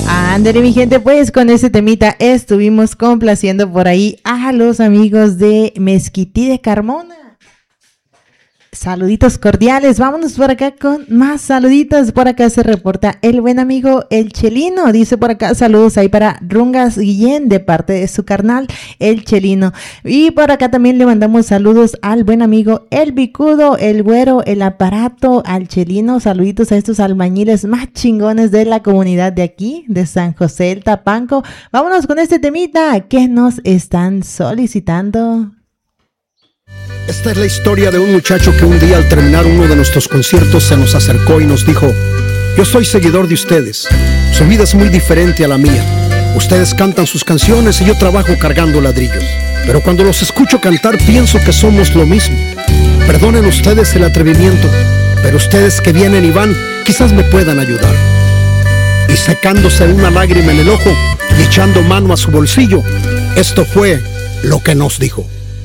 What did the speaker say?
Ándale, mi gente, pues con ese temita estuvimos complaciendo por ahí a los amigos de Mezquití de Carmona. Saluditos cordiales, vámonos por acá con más saluditos. Por acá se reporta el buen amigo El Chelino, dice por acá saludos ahí para Rungas Guillén de parte de su carnal El Chelino. Y por acá también le mandamos saludos al buen amigo El Bicudo, El Güero, El Aparato, al Chelino. Saluditos a estos albañiles más chingones de la comunidad de aquí, de San José el Tapanco. Vámonos con este temita que nos están solicitando. Esta es la historia de un muchacho que un día al terminar uno de nuestros conciertos se nos acercó y nos dijo: yo soy seguidor de ustedes, su vida es muy diferente a la mía. Ustedes cantan sus canciones y yo trabajo cargando ladrillos, pero cuando los escucho cantar pienso que somos lo mismo. Perdonen ustedes el atrevimiento, pero ustedes que vienen y van quizás me puedan ayudar. Y secándose una lágrima en el ojo y echando mano a su bolsillo, esto fue lo que nos dijo.